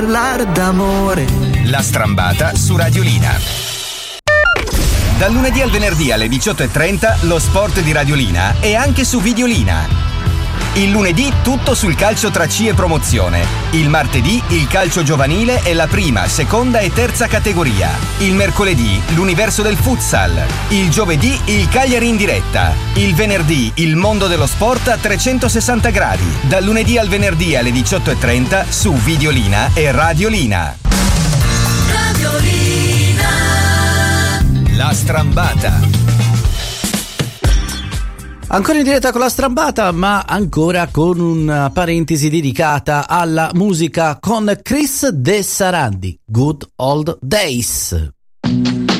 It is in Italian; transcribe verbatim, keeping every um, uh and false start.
parlare d'amore. La Strambata su Radiolina. Dal lunedì al venerdì alle diciotto e trenta lo sport di Radiolina è anche su Videolina. Il lunedì tutto sul calcio tra C e promozione. Il martedì il calcio giovanile e la prima, seconda e terza categoria. Il mercoledì l'universo del futsal. Il giovedì il Cagliari in diretta. Il venerdì il mondo dello sport a trecentosessanta gradi. Dal lunedì al venerdì alle diciotto e trenta su Videolina e Radiolina. Radiolina. La Strambata. Ancora in diretta con la Strambata, ma ancora con una parentesi dedicata alla musica con Chris De Sarandi, Good Old Days.